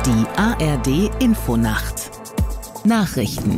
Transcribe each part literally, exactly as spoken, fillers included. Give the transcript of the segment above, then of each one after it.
Die A R D-Infonacht. Nachrichten.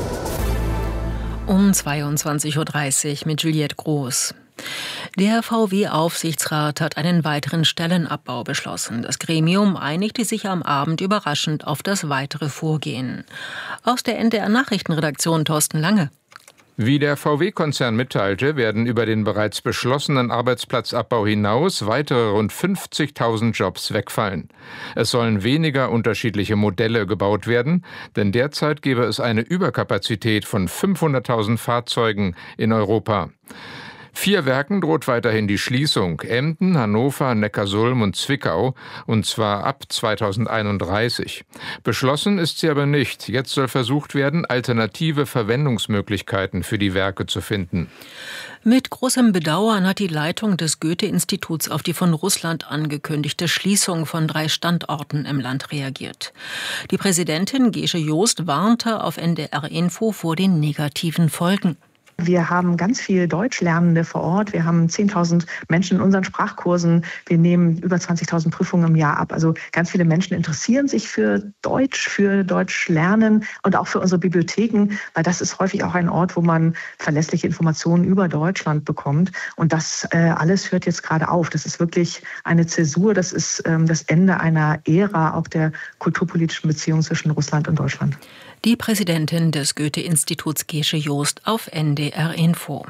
Um zweiundzwanzig Uhr dreißig mit Juliette Groß. Der V W-Aufsichtsrat hat einen weiteren Stellenabbau beschlossen. Das Gremium einigte sich am Abend überraschend auf das weitere Vorgehen. Aus der N D R-Nachrichtenredaktion Thorsten Lange. Wie der V W-Konzern mitteilte, werden über den bereits beschlossenen Arbeitsplatzabbau hinaus weitere rund fünfzigtausend Jobs wegfallen. Es sollen weniger unterschiedliche Modelle gebaut werden, denn derzeit gäbe es eine Überkapazität von fünfhunderttausend Fahrzeugen in Europa. Vier Werken droht weiterhin die Schließung: Emden, Hannover, Neckarsulm und Zwickau, und zwar ab zweitausendeinunddreißig. Beschlossen ist sie aber nicht. Jetzt soll versucht werden, alternative Verwendungsmöglichkeiten für die Werke zu finden. Mit großem Bedauern hat die Leitung des Goethe-Instituts auf die von Russland angekündigte Schließung von drei Standorten im Land reagiert. Die Präsidentin Gesche Joost warnte auf N D R Info vor den negativen Folgen. Wir haben ganz viele Deutschlernende vor Ort. Wir haben zehntausend Menschen in unseren Sprachkursen. Wir nehmen über zwanzigtausend Prüfungen im Jahr ab. Also ganz viele Menschen interessieren sich für Deutsch, für Deutsch lernen und auch für unsere Bibliotheken, weil das ist häufig auch ein Ort, wo man verlässliche Informationen über Deutschland bekommt. Und das äh, alles hört jetzt gerade auf. Das ist wirklich eine Zäsur. Das ist ähm, das Ende einer Ära auch der kulturpolitischen Beziehungen zwischen Russland und Deutschland. Die Präsidentin des Goethe-Instituts Gesche Joost auf N D R Info.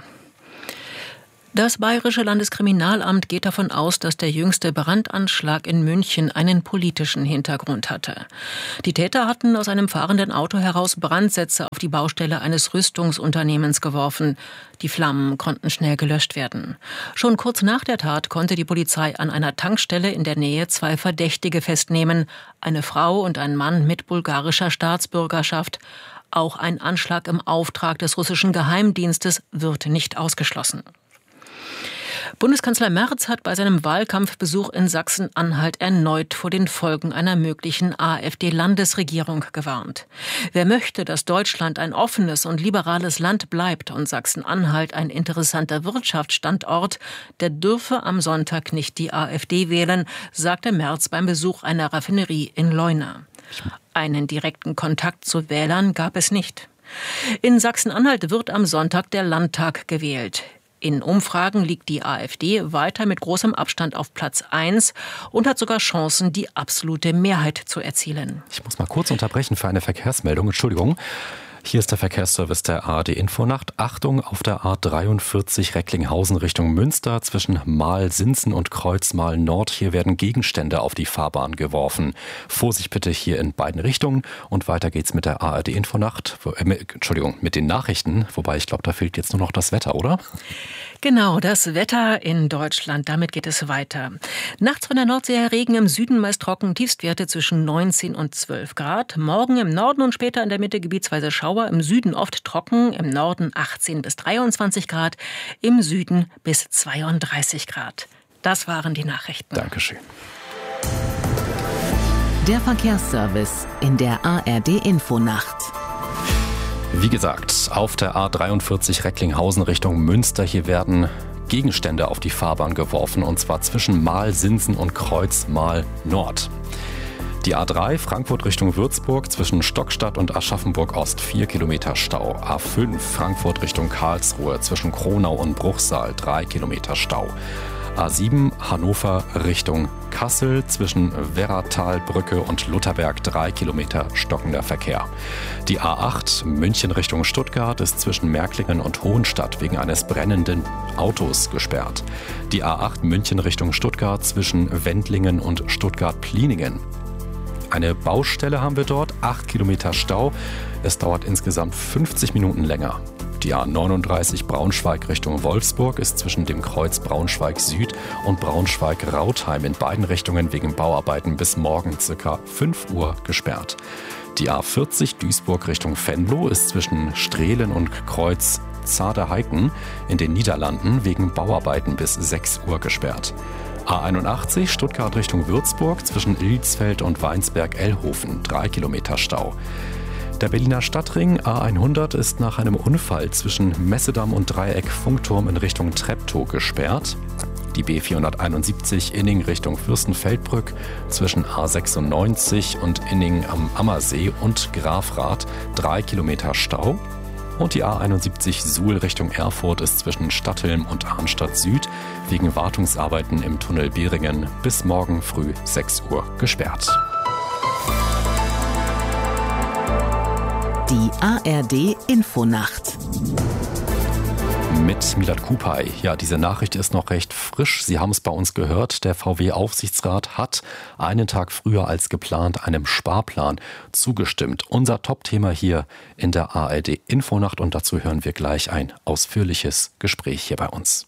Das Bayerische Landeskriminalamt geht davon aus, dass der jüngste Brandanschlag in München einen politischen Hintergrund hatte. Die Täter hatten aus einem fahrenden Auto heraus Brandsätze auf die Baustelle eines Rüstungsunternehmens geworfen. Die Flammen konnten schnell gelöscht werden. Schon kurz nach der Tat konnte die Polizei an einer Tankstelle in der Nähe zwei Verdächtige festnehmen: eine Frau und ein Mann mit bulgarischer Staatsbürgerschaft. Auch ein Anschlag im Auftrag des russischen Geheimdienstes wird nicht ausgeschlossen. Bundeskanzler Merz hat bei seinem Wahlkampfbesuch in Sachsen-Anhalt erneut vor den Folgen einer möglichen AfD-Landesregierung gewarnt. Wer möchte, dass Deutschland ein offenes und liberales Land bleibt und Sachsen-Anhalt ein interessanter Wirtschaftsstandort, der dürfe am Sonntag nicht die AfD wählen, sagte Merz beim Besuch einer Raffinerie in Leuna. Einen direkten Kontakt zu Wählern gab es nicht. In Sachsen-Anhalt wird am Sonntag der Landtag gewählt. In Umfragen liegt die AfD weiter mit großem Abstand auf Platz eins und hat sogar Chancen, die absolute Mehrheit zu erzielen. Ich muss mal kurz unterbrechen für eine Verkehrsmeldung. Entschuldigung. Hier ist der Verkehrsservice der A R D-Infonacht. Achtung, auf der A dreiundvierzig Recklinghausen Richtung Münster zwischen Mahl-Sinzen und Kreuz-Mahl-Nord. Hier werden Gegenstände auf die Fahrbahn geworfen. Vorsicht bitte hier in beiden Richtungen. Und weiter geht's mit der A R D-Infonacht. Äh, mit, Entschuldigung, mit den Nachrichten. Wobei ich glaube, da fehlt jetzt nur noch das Wetter, oder? Genau, das Wetter in Deutschland, damit geht es weiter. Nachts von der Nordsee her Regen, im Süden meist trocken, Tiefstwerte zwischen neunzehn und zwölf Grad. Morgen im Norden und später in der Mitte gebietsweise Schauer, im Süden oft trocken, im Norden achtzehn bis dreiundzwanzig Grad, im Süden bis zweiunddreißig Grad. Das waren die Nachrichten. Dankeschön. Der Verkehrsservice in der A R D-Infonacht. Wie gesagt, auf der A dreiundvierzig Recklinghausen Richtung Münster. Hier werden Gegenstände auf die Fahrbahn geworfen, und zwar zwischen Mahl-Sinsen und Kreuz-Mahl-Nord. Die A drei Frankfurt Richtung Würzburg zwischen Stockstadt und Aschaffenburg-Ost vier Kilometer Stau. A fünf Frankfurt Richtung Karlsruhe zwischen Kronau und Bruchsal drei Kilometer Stau. A sieben Hannover Richtung Kassel zwischen Werratalbrücke und Lutherberg drei Kilometer stockender Verkehr. Die A acht München Richtung Stuttgart ist zwischen Märklingen und Hohenstadt wegen eines brennenden Autos gesperrt. Die A acht München Richtung Stuttgart zwischen Wendlingen und Stuttgart-Pliningen. Eine Baustelle haben wir dort, acht Kilometer Stau. Es dauert insgesamt fünfzig Minuten länger. Die A neununddreißig Braunschweig Richtung Wolfsburg ist zwischen dem Kreuz Braunschweig Süd und Braunschweig-Rautheim in beiden Richtungen wegen Bauarbeiten bis morgen ca. fünf Uhr gesperrt. Die A vierzig Duisburg Richtung Venlo ist zwischen Strehlen und Kreuz Zaderheiken in den Niederlanden wegen Bauarbeiten bis sechs Uhr gesperrt. A einundachtzig Stuttgart Richtung Würzburg zwischen Ilsfeld und Weinsberg-Ellhofen drei Kilometer Stau. Der Berliner Stadtring A hundert ist nach einem Unfall zwischen Messedamm und Dreieck Funkturm in Richtung Treptow gesperrt. Die B vierhunderteinundsiebzig Inning Richtung Fürstenfeldbruck zwischen A sechsundneunzig und Inning am Ammersee und Grafrath drei Kilometer Stau. Und die A einundsiebzig Suhl Richtung Erfurt ist zwischen Stadthilm und Arnstadt Süd wegen Wartungsarbeiten im Tunnel Behringen bis morgen früh sechs Uhr gesperrt. Die A R D Infonacht. Mit Milad Kupay. Ja, diese Nachricht ist noch recht frisch. Sie haben es bei uns gehört. Der V W-Aufsichtsrat hat einen Tag früher als geplant einem Sparplan zugestimmt. Unser Top-Thema hier in der A R D-Infonacht. Und dazu hören wir gleich ein ausführliches Gespräch hier bei uns.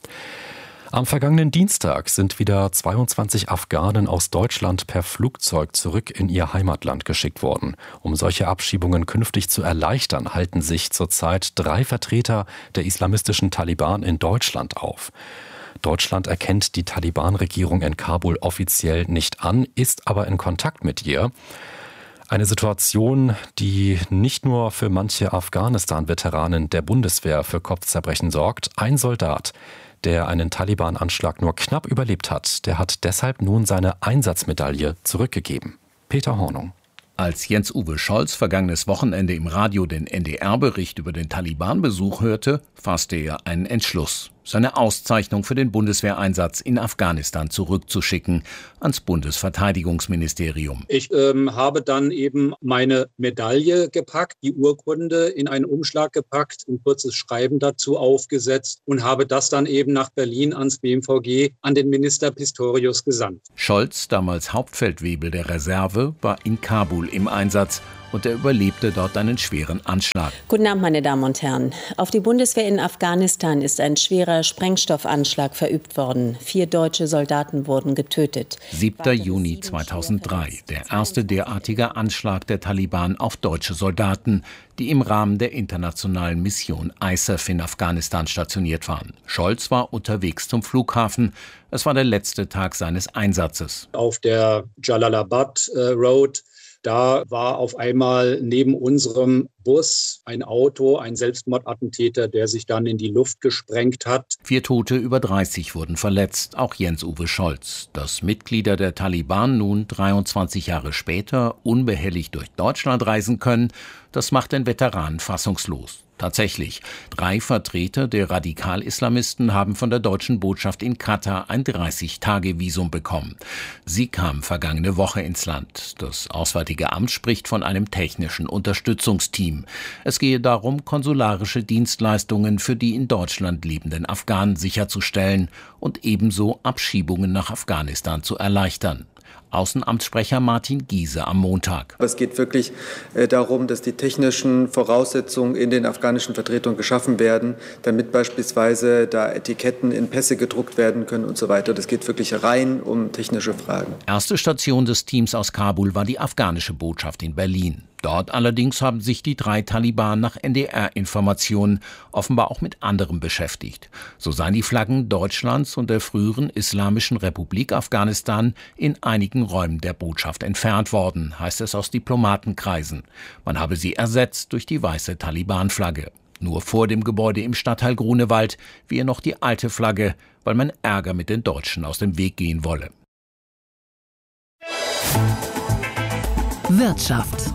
Am vergangenen Dienstag sind wieder zweiundzwanzig Afghanen aus Deutschland per Flugzeug zurück in ihr Heimatland geschickt worden. Um solche Abschiebungen künftig zu erleichtern, halten sich zurzeit drei Vertreter der islamistischen Taliban in Deutschland auf. Deutschland erkennt die Taliban-Regierung in Kabul offiziell nicht an, ist aber in Kontakt mit ihr. Eine Situation, die nicht nur für manche Afghanistan-Veteranen der Bundeswehr für Kopfzerbrechen sorgt. Ein Soldat, der einen Taliban-Anschlag nur knapp überlebt hat, der hat deshalb nun seine Einsatzmedaille zurückgegeben. Peter Hornung. Als Jens-Uwe Scholz vergangenes Wochenende im Radio den N D R-Bericht über den Taliban-Besuch hörte, fasste er einen Entschluss, seine Auszeichnung für den Bundeswehreinsatz in Afghanistan zurückzuschicken ans Bundesverteidigungsministerium. Ich ähm, habe dann eben meine Medaille gepackt, die Urkunde in einen Umschlag gepackt, ein kurzes Schreiben dazu aufgesetzt und habe das dann eben nach Berlin ans B M V G an den Minister Pistorius gesandt. Scholz, damals Hauptfeldwebel der Reserve, war in Kabul im Einsatz und er überlebte dort einen schweren Anschlag. Guten Abend, meine Damen und Herren. Auf die Bundeswehr in Afghanistan ist ein schwerer Sprengstoffanschlag verübt worden. Vier deutsche Soldaten wurden getötet. siebter Juni zweitausenddrei, der erste derartige Anschlag der Taliban auf deutsche Soldaten, die im Rahmen der internationalen Mission I S A F in Afghanistan stationiert waren. Scholz war unterwegs zum Flughafen. Es war der letzte Tag seines Einsatzes. Auf der Jalalabad äh, Road, da war auf einmal neben unserem Bus ein Auto, ein Selbstmordattentäter, der sich dann in die Luft gesprengt hat. Vier Tote, über dreißig wurden verletzt, auch Jens-Uwe Scholz. Dass Mitglieder der Taliban nun dreiundzwanzig Jahre später unbehelligt durch Deutschland reisen können, das macht den Veteranen fassungslos. Tatsächlich, drei Vertreter der Radikal-Islamisten haben von der deutschen Botschaft in Katar ein dreißig-Tage-Visum bekommen. Sie kamen vergangene Woche ins Land. Das Auswärtige Amt spricht von einem technischen Unterstützungsteam. Es gehe darum, konsularische Dienstleistungen für die in Deutschland lebenden Afghanen sicherzustellen und ebenso Abschiebungen nach Afghanistan zu erleichtern. Außenamtssprecher Martin Giese am Montag. Es geht wirklich äh, darum, dass die technischen Voraussetzungen in den afghanischen Vertretungen geschaffen werden, damit beispielsweise da Etiketten in Pässe gedruckt werden können und so weiter. Das geht wirklich rein um technische Fragen. Erste Station des Teams aus Kabul war die afghanische Botschaft in Berlin. Dort allerdings haben sich die drei Taliban nach N D R-Informationen offenbar auch mit anderem beschäftigt. So seien die Flaggen Deutschlands und der früheren Islamischen Republik Afghanistan in einigen Räumen der Botschaft entfernt worden, heißt es aus Diplomatenkreisen. Man habe sie ersetzt durch die weiße Taliban-Flagge. Nur vor dem Gebäude im Stadtteil Grunewald wehe noch die alte Flagge, weil man Ärger mit den Deutschen aus dem Weg gehen wolle. Wirtschaft.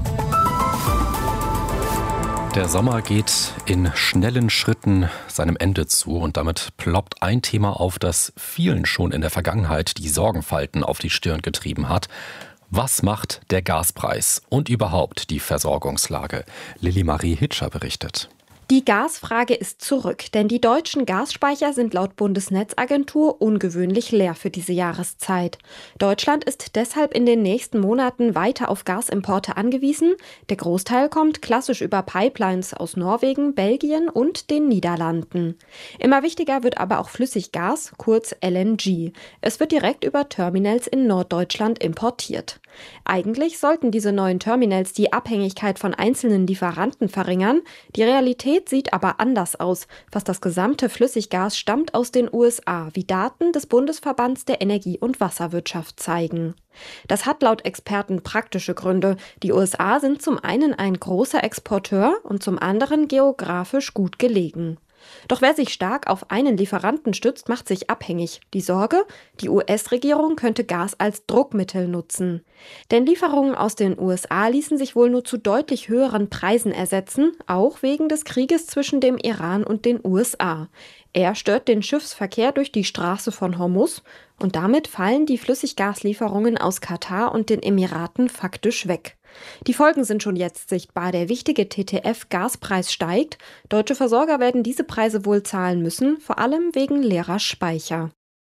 Der Sommer geht in schnellen Schritten seinem Ende zu und damit ploppt ein Thema auf, das vielen schon in der Vergangenheit die Sorgenfalten auf die Stirn getrieben hat. Was macht der Gaspreis und überhaupt die Versorgungslage? Lilly Marie Hitscher berichtet. Die Gasfrage ist zurück, denn die deutschen Gasspeicher sind laut Bundesnetzagentur ungewöhnlich leer für diese Jahreszeit. Deutschland ist deshalb in den nächsten Monaten weiter auf Gasimporte angewiesen. Der Großteil kommt klassisch über Pipelines aus Norwegen, Belgien und den Niederlanden. Immer wichtiger wird aber auch Flüssiggas, kurz L N G. Es wird direkt über Terminals in Norddeutschland importiert. Eigentlich sollten diese neuen Terminals die Abhängigkeit von einzelnen Lieferanten verringern. Die Realität sieht aber anders aus. Fast das gesamte Flüssiggas stammt aus den U S A, wie Daten des Bundesverbands der Energie- und Wasserwirtschaft zeigen. Das hat laut Experten praktische Gründe. Die U S A sind zum einen ein großer Exporteur und zum anderen geografisch gut gelegen. Doch wer sich stark auf einen Lieferanten stützt, macht sich abhängig. Die Sorge, die U S-Regierung könnte Gas als Druckmittel nutzen. Denn Lieferungen aus den U S A ließen sich wohl nur zu deutlich höheren Preisen ersetzen, auch wegen des Krieges zwischen dem Iran und den U S A. Er stört den Schiffsverkehr durch die Straße von Hormuz und damit fallen die Flüssiggaslieferungen aus Katar und den Emiraten faktisch weg. Die Folgen sind schon jetzt sichtbar. Der wichtige T T F-Gaspreis steigt. Deutsche Versorger werden diese Preise wohl zahlen müssen, vor allem wegen leerer Speicher.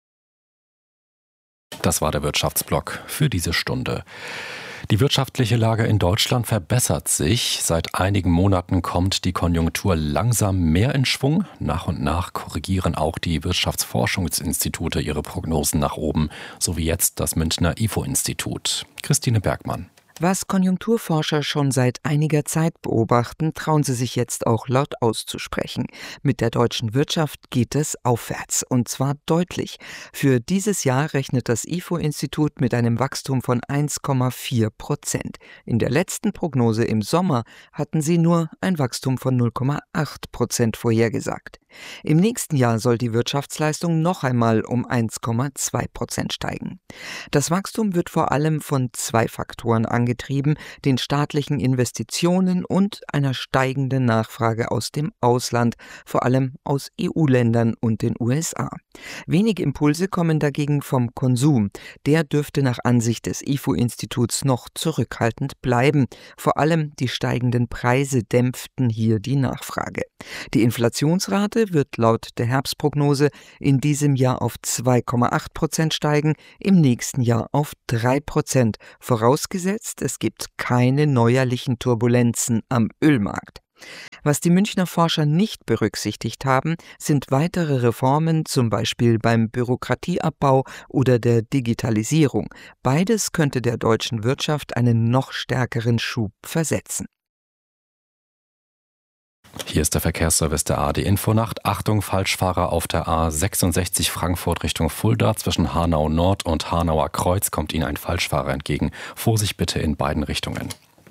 Das war der Wirtschaftsblock für diese Stunde. Die wirtschaftliche Lage in Deutschland verbessert sich. Seit einigen Monaten kommt die Konjunktur langsam mehr in Schwung. Nach und nach korrigieren auch die Wirtschaftsforschungsinstitute ihre Prognosen nach oben, so wie jetzt das Münchner I F O-Institut. Christine Bergmann. Was Konjunkturforscher schon seit einiger Zeit beobachten, trauen sie sich jetzt auch laut auszusprechen. Mit der deutschen Wirtschaft geht es aufwärts, und zwar deutlich. Für dieses Jahr rechnet das I F O-Institut mit einem Wachstum von eins Komma vier Prozent. In der letzten Prognose im Sommer hatten sie nur ein Wachstum von null Komma acht Prozent vorhergesagt. Im nächsten Jahr soll die Wirtschaftsleistung noch einmal um eins Komma zwei Prozent steigen. Das Wachstum wird vor allem von zwei Faktoren angetrieben, den staatlichen Investitionen und einer steigenden Nachfrage aus dem Ausland, vor allem aus E U-Ländern und den U S A. Wenige Impulse kommen dagegen vom Konsum. Der dürfte nach Ansicht des I F O-Instituts noch zurückhaltend bleiben. Vor allem die steigenden Preise dämpften hier die Nachfrage. Die Inflationsrate wird laut der Herbstprognose in diesem Jahr auf zwei Komma acht Prozent steigen, im nächsten Jahr auf drei Prozent, vorausgesetzt, es gibt keine neuerlichen Turbulenzen am Ölmarkt. Was die Münchner Forscher nicht berücksichtigt haben, sind weitere Reformen, zum Beispiel beim Bürokratieabbau oder der Digitalisierung. Beides könnte der deutschen Wirtschaft einen noch stärkeren Schub versetzen. Hier ist der Verkehrsservice der A R D-Infonacht. Achtung, Falschfahrer auf der A sechsundsechzig Frankfurt Richtung Fulda. Zwischen Hanau Nord und Hanauer Kreuz kommt Ihnen ein Falschfahrer entgegen. Vorsicht bitte in beiden Richtungen.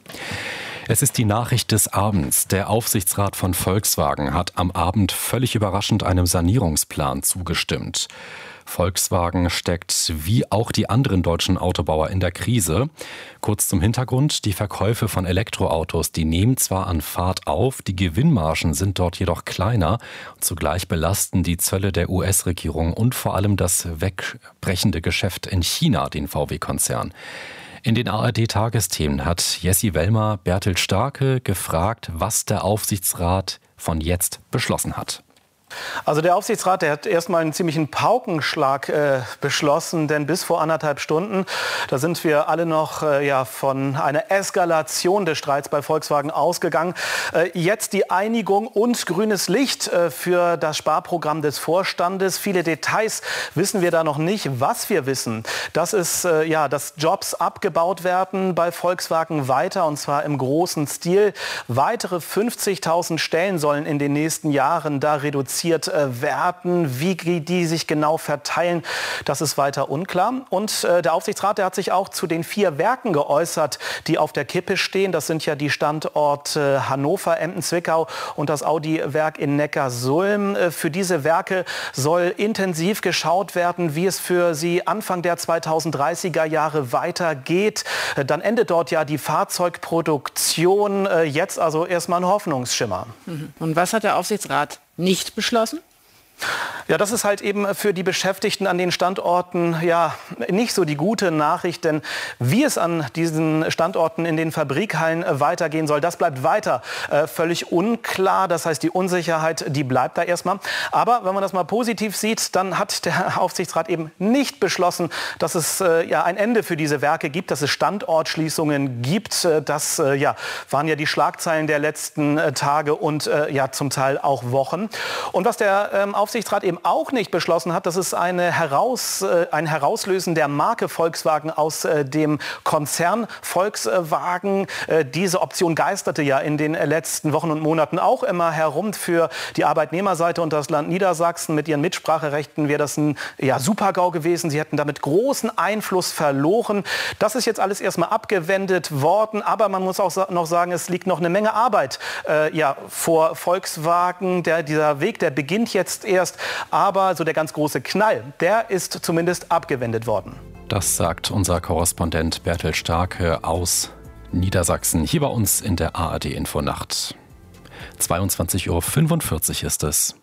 Es ist die Nachricht des Abends. Der Aufsichtsrat von Volkswagen hat am Abend völlig überraschend einem Sanierungsplan zugestimmt. Volkswagen steckt wie auch die anderen deutschen Autobauer in der Krise. Kurz zum Hintergrund: Die Verkäufe von Elektroautos, die nehmen zwar an Fahrt auf, die Gewinnmargen sind dort jedoch kleiner. Zugleich belasten die Zölle der U S-Regierung und vor allem das wegbrechende Geschäft in China den V W-Konzern. In den A R D-Tagesthemen hat Jessie Wellmer Bertel Starke gefragt, was der Aufsichtsrat von jetzt beschlossen hat. Also der Aufsichtsrat, der hat erstmal einen ziemlichen Paukenschlag äh, beschlossen, denn bis vor anderthalb Stunden, da sind wir alle noch äh, ja, von einer Eskalation des Streits bei Volkswagen ausgegangen. Äh, jetzt die Einigung und grünes Licht äh, für das Sparprogramm des Vorstandes. Viele Details wissen wir da noch nicht. Was wir wissen, das ist, äh, ja, dass Jobs abgebaut werden bei Volkswagen weiter, und zwar im großen Stil. Weitere fünfzigtausend Stellen sollen in den nächsten Jahren da reduziert werden. Wie die sich genau verteilen, das ist weiter unklar. Und äh, der Aufsichtsrat, der hat sich auch zu den vier Werken geäußert, die auf der Kippe stehen. Das sind ja die Standorte Hannover, Emden, Zwickau und das Audi-Werk in Neckarsulm. Äh, für diese Werke soll intensiv geschaut werden, wie es für sie Anfang der zweitausenddreißiger Jahre weitergeht. Äh, dann endet dort ja die Fahrzeugproduktion. Äh, jetzt also erstmal ein Hoffnungsschimmer. Und was hat der Aufsichtsrat nicht beschlossen? Ja, das ist halt eben für die Beschäftigten an den Standorten ja nicht so die gute Nachricht, denn wie es an diesen Standorten in den Fabrikhallen weitergehen soll, das bleibt weiter äh, völlig unklar. Das heißt, die Unsicherheit, die bleibt da erstmal. Aber wenn man das mal positiv sieht, dann hat der Aufsichtsrat eben nicht beschlossen, dass es äh, ja ein Ende für diese Werke gibt, dass es Standortschließungen gibt. Das äh, ja, waren ja die Schlagzeilen der letzten äh, Tage und äh, ja zum Teil auch Wochen. Und was der ähm, Aufsichtsrat Aufsichtsrat eben auch nicht beschlossen hat, das ist eine Heraus, äh, ein Herauslösen der Marke Volkswagen aus äh, dem Konzern Volkswagen. Äh, diese Option geisterte ja in den letzten Wochen und Monaten auch immer herum. Für die Arbeitnehmerseite und das Land Niedersachsen mit ihren Mitspracherechten wäre das ein ja, Super-GAU gewesen. Sie hätten damit großen Einfluss verloren. Das ist jetzt alles erstmal abgewendet worden, aber man muss auch noch sagen, es liegt noch eine Menge Arbeit äh, ja, vor Volkswagen. Der, dieser Weg, der beginnt jetzt erst, aber so der ganz große Knall, der ist zumindest abgewendet worden. Das sagt unser Korrespondent Bertel Starke aus Niedersachsen, hier bei uns in der A R D-Infonacht. zweiundzwanzig Uhr fünfundvierzig ist es.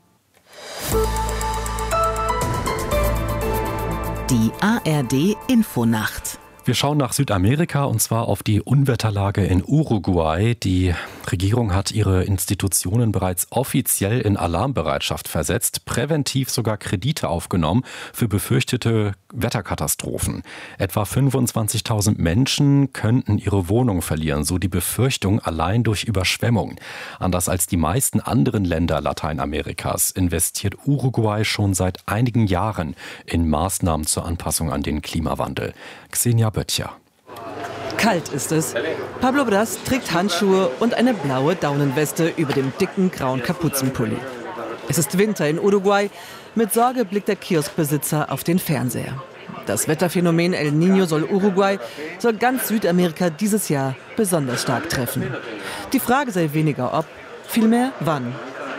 Die A R D-Infonacht. Wir schauen nach Südamerika und zwar auf die Unwetterlage in Uruguay. Die Regierung hat ihre Institutionen bereits offiziell in Alarmbereitschaft versetzt, präventiv sogar Kredite aufgenommen für befürchtete Wetterkatastrophen. Etwa fünfundzwanzigtausend Menschen könnten ihre Wohnung verlieren, so die Befürchtung allein durch Überschwemmungen. Anders als die meisten anderen Länder Lateinamerikas investiert Uruguay schon seit einigen Jahren in Maßnahmen zur Anpassung an den Klimawandel. Xenia Böttcher. Kalt ist es. Pablo Bras trägt Handschuhe und eine blaue Daunenweste über dem dicken grauen Kapuzenpulli. Es ist Winter in Uruguay. Mit Sorge blickt der Kioskbesitzer auf den Fernseher. Das Wetterphänomen El Niño soll Uruguay, soll ganz Südamerika dieses Jahr besonders stark treffen. Die Frage sei weniger ob, vielmehr wann.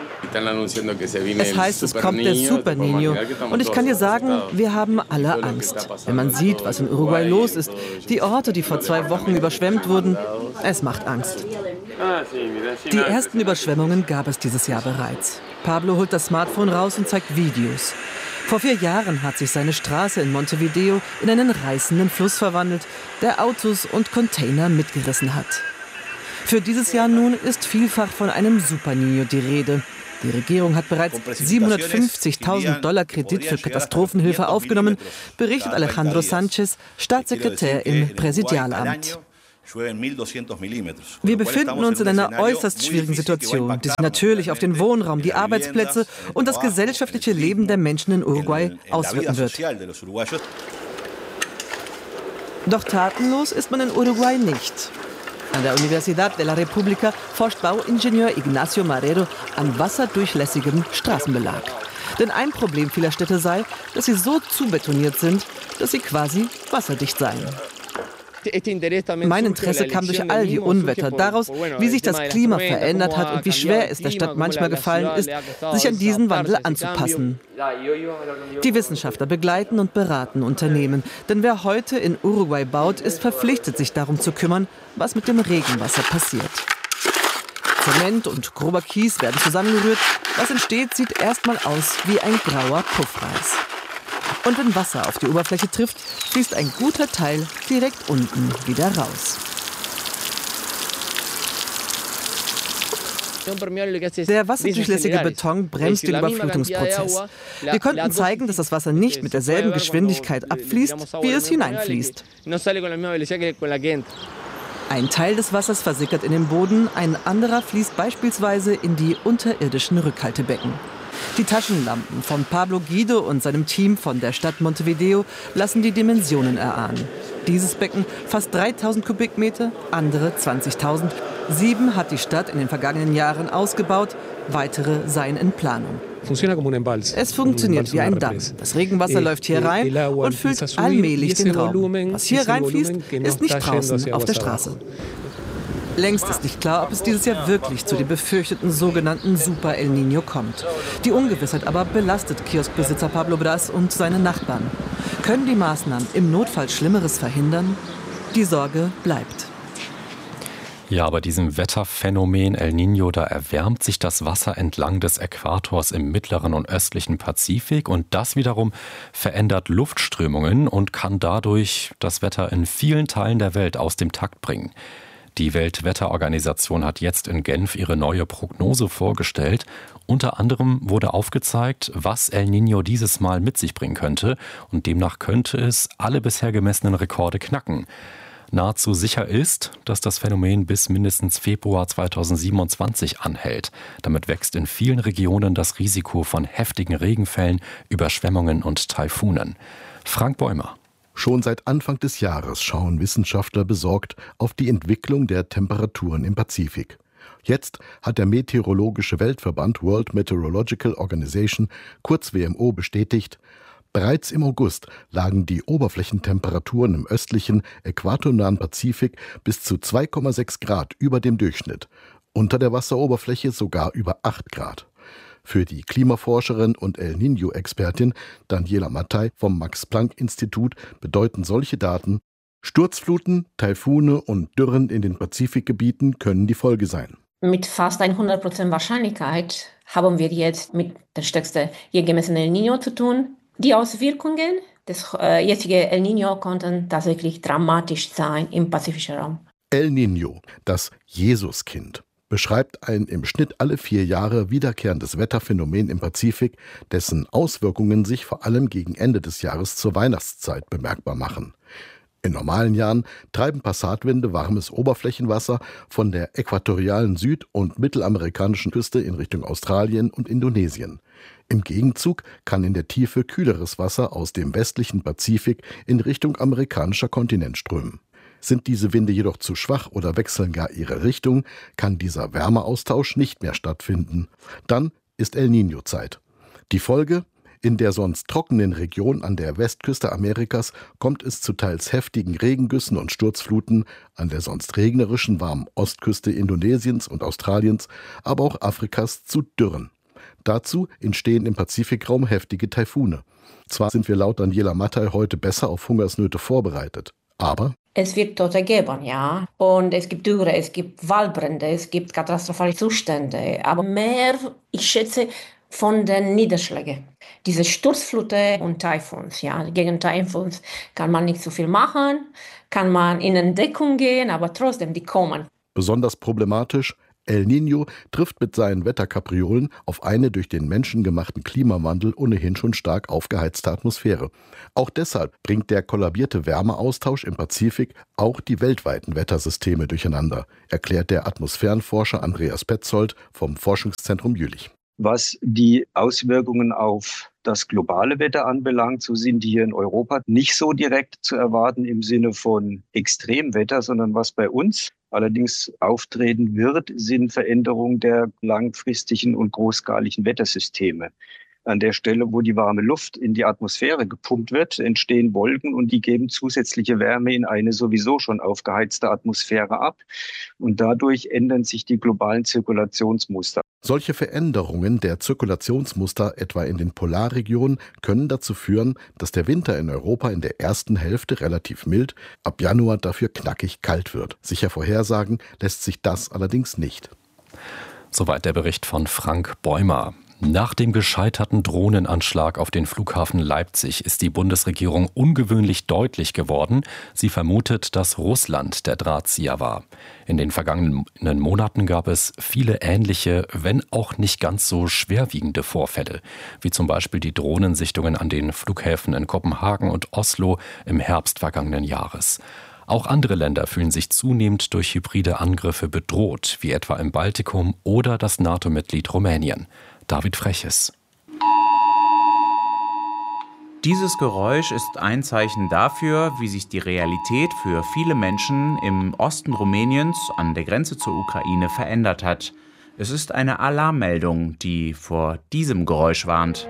Es heißt, es kommt der Super Niño. Und ich kann dir sagen, wir haben alle Angst. Wenn man sieht, was in Uruguay los ist, die Orte, die vor zwei Wochen überschwemmt wurden, es macht Angst. Die ersten Überschwemmungen gab es dieses Jahr bereits. Pablo holt das Smartphone raus und zeigt Videos. Vor vier Jahren hat sich seine Straße in Montevideo in einen reißenden Fluss verwandelt, der Autos und Container mitgerissen hat. Für dieses Jahr nun ist vielfach von einem Super Niño die Rede. Die Regierung hat bereits siebenhundertfünfzigtausend Dollar Kredit für Katastrophenhilfe aufgenommen, berichtet Alejandro Sanchez, Staatssekretär im Präsidialamt. Wir befinden uns in einer äußerst schwierigen Situation, die sich natürlich auf den Wohnraum, die Arbeitsplätze und das gesellschaftliche Leben der Menschen in Uruguay auswirken wird. Doch tatenlos ist man in Uruguay nicht. An der Universidad de la República forscht Bauingenieur Ignacio Marrero an wasserdurchlässigem Straßenbelag. Denn ein Problem vieler Städte sei, dass sie so zubetoniert sind, dass sie quasi wasserdicht seien. Mein Interesse kam durch all die Unwetter, daraus, wie sich das Klima verändert hat und wie schwer es der Stadt manchmal gefallen ist, sich an diesen Wandel anzupassen. Die Wissenschaftler begleiten und beraten Unternehmen, denn wer heute in Uruguay baut, ist verpflichtet, sich darum zu kümmern, was mit dem Regenwasser passiert. Zement und grober Kies werden zusammengerührt. Was entsteht, sieht erstmal aus wie ein grauer Puffreis. Und wenn Wasser auf die Oberfläche trifft, fließt ein guter Teil direkt unten wieder raus. Der wasserdurchlässige Beton bremst den Überflutungsprozess. Wir konnten zeigen, dass das Wasser nicht mit derselben Geschwindigkeit abfließt, wie es hineinfließt. Ein Teil des Wassers versickert in den Boden, ein anderer fließt beispielsweise in die unterirdischen Rückhaltebecken. Die Taschenlampen von Pablo Guido und seinem Team von der Stadt Montevideo lassen die Dimensionen erahnen. Dieses Becken fast dreitausend Kubikmeter, andere zwanzigtausend. Sieben hat die Stadt in den vergangenen Jahren ausgebaut, weitere seien in Planung. Es funktioniert wie ein Damm. Das Regenwasser läuft hier rein und füllt allmählich den Raum. Was hier reinfließt, ist nicht draußen auf der Straße. Längst ist nicht klar, ob es dieses Jahr wirklich zu dem befürchteten sogenannten Super El Niño kommt. Die Ungewissheit aber belastet Kioskbesitzer Pablo Bras und seine Nachbarn. Können die Maßnahmen im Notfall Schlimmeres verhindern? Die Sorge bleibt. Ja, bei diesem Wetterphänomen El Niño, da erwärmt sich das Wasser entlang des Äquators im mittleren und östlichen Pazifik und das wiederum verändert Luftströmungen und kann dadurch das Wetter in vielen Teilen der Welt aus dem Takt bringen. Die Weltwetterorganisation hat jetzt in Genf ihre neue Prognose vorgestellt. Unter anderem wurde aufgezeigt, was El Niño dieses Mal mit sich bringen könnte und demnach könnte es alle bisher gemessenen Rekorde knacken. Nahezu sicher ist, dass das Phänomen bis mindestens Februar zweitausendsiebenundzwanzig anhält. Damit wächst in vielen Regionen das Risiko von heftigen Regenfällen, Überschwemmungen und Taifunen. Frank Bäumer. Schon seit Anfang des Jahres schauen Wissenschaftler besorgt auf die Entwicklung der Temperaturen im Pazifik. Jetzt hat der Meteorologische Weltverband World Meteorological Organization, kurz W M O, bestätigt, bereits im August lagen die Oberflächentemperaturen im östlichen, äquatornahen Pazifik bis zu zwei Komma sechs Grad über dem Durchschnitt, unter der Wasseroberfläche sogar über acht Grad. Für die Klimaforscherin und El Niño-Expertin Daniela Mattei vom Max-Planck-Institut bedeuten solche Daten, Sturzfluten, Taifune und Dürren in den Pazifikgebieten können die Folge sein. Mit fast hundert Prozent Wahrscheinlichkeit haben wir jetzt mit der stärksten je gemessenen El Niño zu tun. Die Auswirkungen des äh, jetzigen El Niño konnten tatsächlich dramatisch sein im pazifischen Raum. El Niño, das Jesuskind, beschreibt ein im Schnitt alle vier Jahre wiederkehrendes Wetterphänomen im Pazifik, dessen Auswirkungen sich vor allem gegen Ende des Jahres zur Weihnachtszeit bemerkbar machen. In normalen Jahren treiben Passatwinde warmes Oberflächenwasser von der äquatorialen Süd- und mittelamerikanischen Küste in Richtung Australien und Indonesien. Im Gegenzug kann in der Tiefe kühleres Wasser aus dem westlichen Pazifik in Richtung amerikanischer Kontinent strömen. Sind diese Winde jedoch zu schwach oder wechseln gar ihre Richtung, kann dieser Wärmeaustausch nicht mehr stattfinden. Dann ist El Niño-Zeit. Die Folge? In der sonst trockenen Region an der Westküste Amerikas kommt es zu teils heftigen Regengüssen und Sturzfluten, an der sonst regnerischen warmen Ostküste Indonesiens und Australiens, aber auch Afrikas zu Dürren. Dazu entstehen im Pazifikraum heftige Taifune. Zwar sind wir laut Daniela Mattei heute besser auf Hungersnöte vorbereitet, aber es wird Tote geben, ja. Und es gibt Dürre, es gibt Waldbrände, es gibt katastrophale Zustände. Aber mehr, ich schätze, von den Niederschlägen. Diese Sturzfluten und Taifuns, ja. Gegen Taifuns kann man nicht so viel machen, kann man in Entdeckung gehen, aber trotzdem, die kommen. Besonders problematisch, El Niño trifft mit seinen Wetterkapriolen auf eine durch den menschengemachten Klimawandel ohnehin schon stark aufgeheizte Atmosphäre. Auch deshalb bringt der kollabierte Wärmeaustausch im Pazifik auch die weltweiten Wettersysteme durcheinander, erklärt der Atmosphärenforscher Andreas Petzold vom Forschungszentrum Jülich. Was die Auswirkungen auf das globale Wetter anbelangt, so sind die hier in Europa nicht so direkt zu erwarten im Sinne von Extremwetter, sondern was bei uns allerdings auftreten wird, sind Veränderungen der langfristigen und großskaligen Wettersysteme. An der Stelle, wo die warme Luft in die Atmosphäre gepumpt wird, entstehen Wolken und die geben zusätzliche Wärme in eine sowieso schon aufgeheizte Atmosphäre ab. Und dadurch ändern sich die globalen Zirkulationsmuster. Solche Veränderungen der Zirkulationsmuster, etwa in den Polarregionen, können dazu führen, dass der Winter in Europa in der ersten Hälfte relativ mild, ab Januar dafür knackig kalt wird. Sicher vorhersagen lässt sich das allerdings nicht. Soweit der Bericht von Frank Bäumer. Nach dem gescheiterten Drohnenanschlag auf den Flughafen Leipzig ist die Bundesregierung ungewöhnlich deutlich geworden. Sie vermutet, dass Russland der Drahtzieher war. In den vergangenen Monaten gab es viele ähnliche, wenn auch nicht ganz so schwerwiegende Vorfälle, wie zum Beispiel die Drohnensichtungen an den Flughäfen in Kopenhagen und Oslo im Herbst vergangenen Jahres. Auch andere Länder fühlen sich zunehmend durch hybride Angriffe bedroht, wie etwa im Baltikum oder das NATO-Mitglied Rumänien. David Freches. Dieses Geräusch ist ein Zeichen dafür, wie sich die Realität für viele Menschen im Osten Rumäniens an der Grenze zur Ukraine verändert hat. Es ist eine Alarmmeldung, die vor diesem Geräusch warnt.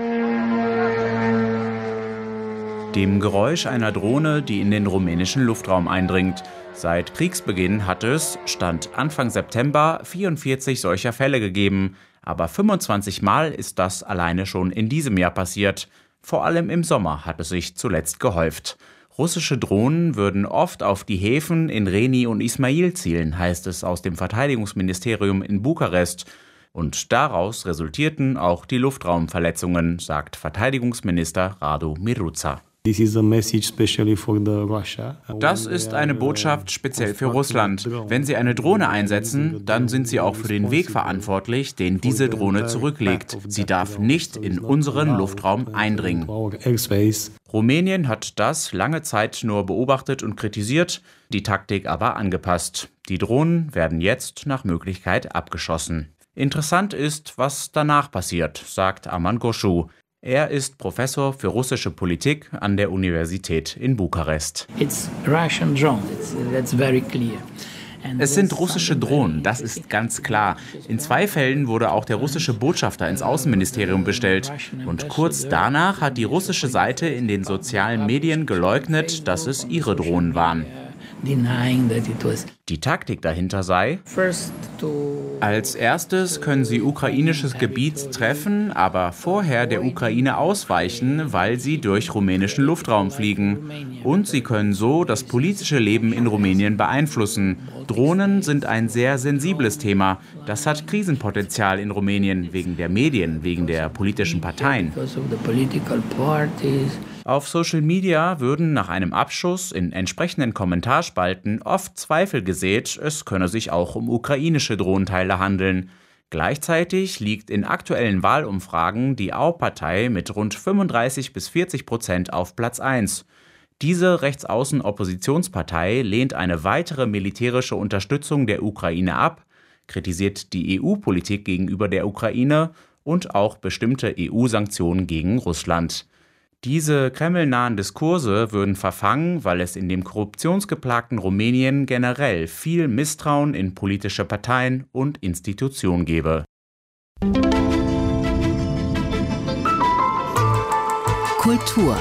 Dem Geräusch einer Drohne, die in den rumänischen Luftraum eindringt. Seit Kriegsbeginn hat es, Stand Anfang September, vierundvierzig solcher Fälle gegeben. Aber fünfundzwanzig Mal ist das alleine schon in diesem Jahr passiert. Vor allem im Sommer hat es sich zuletzt gehäuft. Russische Drohnen würden oft auf die Häfen in Reni und Ismail zielen, heißt es aus dem Verteidigungsministerium in Bukarest. Und daraus resultierten auch die Luftraumverletzungen, sagt Verteidigungsminister Radu Miruța. Das ist eine Botschaft speziell für Russland. Wenn sie eine Drohne einsetzen, dann sind sie auch für den Weg verantwortlich, den diese Drohne zurücklegt. Sie darf nicht in unseren Luftraum eindringen. Rumänien hat das lange Zeit nur beobachtet und kritisiert, die Taktik aber angepasst. Die Drohnen werden jetzt nach Möglichkeit abgeschossen. Interessant ist, was danach passiert, sagt Arman Goshu. Er ist Professor für russische Politik an der Universität in Bukarest. It's Russian drones. It's, that's very clear. Es sind russische Drohnen, das ist ganz klar. In zwei Fällen wurde auch der russische Botschafter ins Außenministerium bestellt. Und kurz danach hat die russische Seite in den sozialen Medien geleugnet, dass es ihre Drohnen waren. Die Taktik dahinter sei: Als erstes können sie ukrainisches Gebiet treffen, aber vorher der Ukraine ausweichen, weil sie durch rumänischen Luftraum fliegen. Und sie können so das politische Leben in Rumänien beeinflussen. Drohnen sind ein sehr sensibles Thema. Das hat Krisenpotenzial in Rumänien, wegen der Medien, wegen der politischen Parteien. Auf Social Media würden nach einem Abschuss in entsprechenden Kommentarspalten oft Zweifel gesät, es könne sich auch um ukrainische Drohnenteile handeln. Gleichzeitig liegt in aktuellen Wahlumfragen die A U Partei mit rund fünfunddreißig bis vierzig Prozent auf Platz eins. Diese Rechtsaußen-Oppositionspartei lehnt eine weitere militärische Unterstützung der Ukraine ab, kritisiert die E U-Politik gegenüber der Ukraine und auch bestimmte E U-Sanktionen gegen Russland. Diese kremlnahen Diskurse würden verfangen, weil es in dem korruptionsgeplagten Rumänien generell viel Misstrauen in politische Parteien und Institutionen gäbe. Kultur.